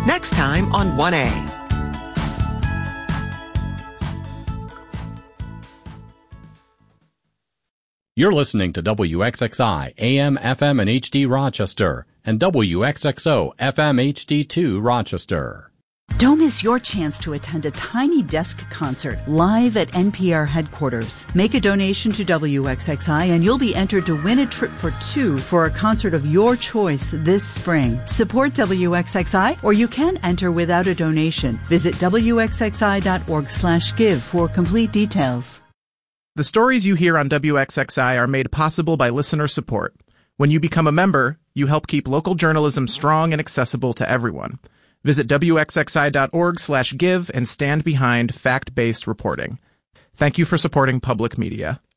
Next time on 1A. You're listening to WXXI AM, FM, and HD Rochester and WXXO FM HD2 Rochester. Don't miss your chance to attend a Tiny Desk concert live at NPR headquarters. Make a donation to WXXI and you'll be entered to win a trip for two for a concert of your choice this spring. Support WXXI or you can enter without a donation. Visit WXXI.org/give for complete details. The stories you hear on WXXI are made possible by listener support. When you become a member, you help keep local journalism strong and accessible to everyone. Visit WXXI.org/give and stand behind fact-based reporting. Thank you for supporting public media.